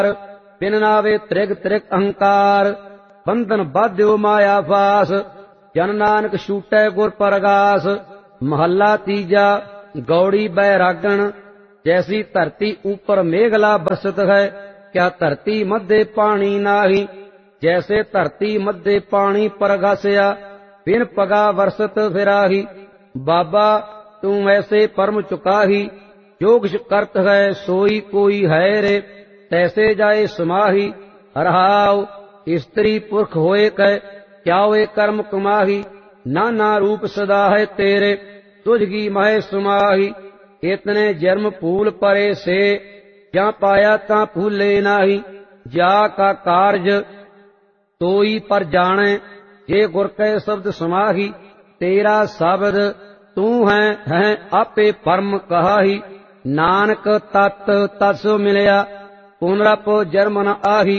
बिन नावे त्रिग त्रिग अहंकार, बंधन बाध्यो माया फास, जन नानक छूटै गुर परगास। महला तीजा। गौड़ी बैरागण। जैसी धरती ऊपर मेघला बरसत है, क्या धरती मध्य पानी नाही। जैसे धरती मध्य पानी परगासया, बिन पगा बरसत फिराही। बाबा तू ऐसे परम चुकाही, जो किछ करत है सोई कोई है रे, तैसे जाए समाही। रहाव स्त्री पुरख होए कै, क्या वे कर्म कमाही। नाना रूप सदा है तेरे, तुझगी मह सुमाही। इतने जन्म फूल परे से, जा पाया ता फूले नाही। जा का कारज तोई पर जाने, जे गुर कै शब्द समाही। तेरा शब्द तू है आपे परम कहाही। नानक तत् तत्सो मिलया, पुनरप जन्म न आही।